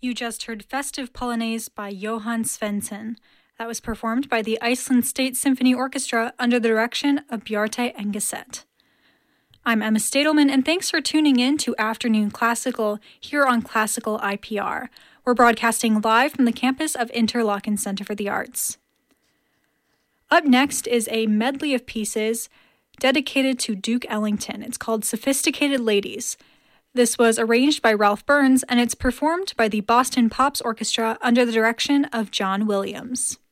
You just heard Festive Polonaise by Johann Svensson. That was performed by the Iceland State Symphony Orchestra under the direction of Bjarte Engeset. I'm Emma Stadelman, and thanks for tuning in to Afternoon Classical here on Classical IPR. We're broadcasting live from the campus of Interlochen Center for the Arts. Up next is a medley of pieces dedicated to Duke Ellington. It's called Sophisticated Ladies. This was arranged by Ralph Burns, and it's performed by the Boston Pops Orchestra under the direction of John Williams.